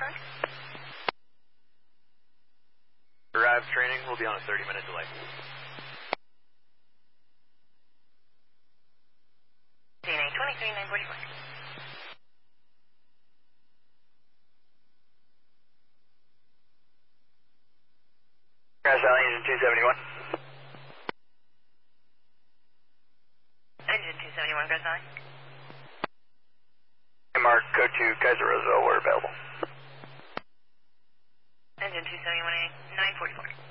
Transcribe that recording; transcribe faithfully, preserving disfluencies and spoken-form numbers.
Sign? Arrive training, we'll be on a thirty minute delay. D N A twenty-three nine forty-four. Crash Valley, engine two seventy-one. Engine two seventy-one, Grass Valley. Mark, code two, Kaiser Roseville, we're available. Engine two seventy-one A, nine forty-four.